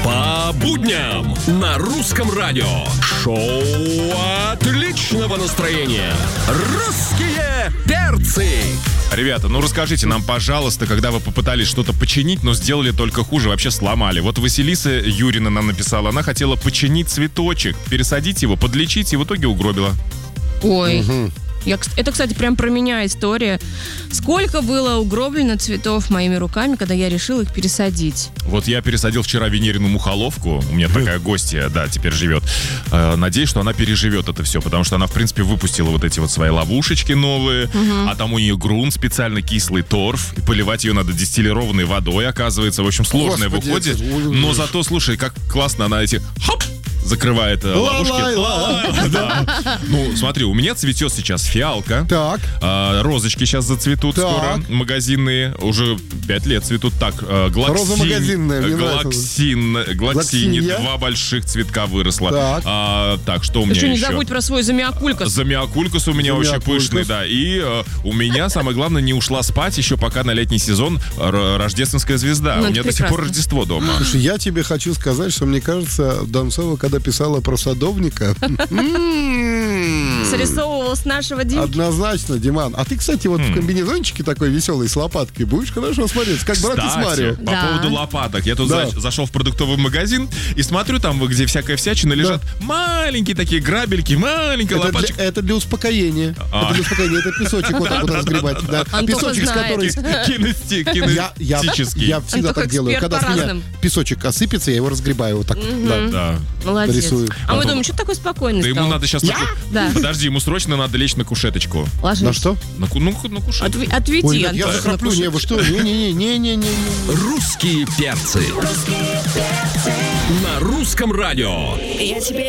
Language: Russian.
По будням на русском радио. Шоу отличного настроения. Русские перцы. Ребята, ну расскажите нам, пожалуйста, когда вы попытались что-то починить, но сделали только хуже, вообще сломали. Вот Василиса Юрина нам написала, она хотела починить цветочек, пересадить его, подлечить и в итоге угробила. Ой. Это, кстати, прям про меня история. Сколько было угроблено цветов моими руками, когда я решила их пересадить. Вот я пересадил вчера Венерину мухоловку. У меня такая гостья, да, теперь живет. Надеюсь, что она переживет это все, потому что она, в принципе, выпустила вот эти вот свои ловушечки новые, а там у нее грунт, специально кислый торф, и поливать ее надо дистиллированной водой, оказывается. В общем, сложное выходит. Но зато, слушай, как классно она эти... Хоп! Закрывает ловушки. Да. Ну, смотри, у меня цветет сейчас фиалка. Так. Розочки сейчас зацветут скоро. Магазинные. Уже 5 лет цветут. Так, Роза магазинная. Глаксине. 2 больших цветка выросло. Так, что у меня еще? еще? Не забудь про свой замиокулькас. Замиокулькас у меня очень пышный, да. И у меня, самое главное, не ушла спать еще пока на летний сезон рождественская звезда. У меня до сих пор Рождество дома. Слушай, я тебе хочу сказать, что мне кажется, Донцова, когда писала про садовника... Срисовывал с нашего Димки. Однозначно, Диман. А ты, кстати, вот в комбинезончике такой веселый с лопаткой будешь хорошо смотреть, как братец Марио. По поводу лопаток. Я тут зашел в продуктовый магазин и смотрю, там, где всякая всячина, лежат маленькие такие грабельки, маленькая лопаточка. Это для успокоения. Это для успокоения. Это песочек вот так вот разгребать. Песочек, с который... Кинестический. Я всегда так делаю. Когда с меня песочек осыпется, я его разгребаю вот так. Да. Молодец. Рисую. А мы думаем, что ты такой спокойный Да стал? ему надо сейчас... Да. Подожди, ему срочно надо лечь на кушеточку. Ложись. На что? На кушеточку. Отведи, Ой, нет, я Антошку, захраплю. на Не, вы что? Не-не-не. Русские перцы. На русском радио.